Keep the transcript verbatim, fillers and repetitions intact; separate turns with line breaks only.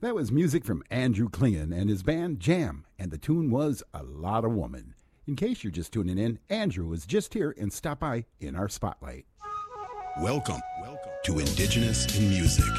That was music from Andrew Klingon and his band Jam, and the tune was A Lot of Woman. In case you're just tuning in, Andrew was just here and stopped by in our spotlight.
Welcome, Welcome to Indigenous in Music.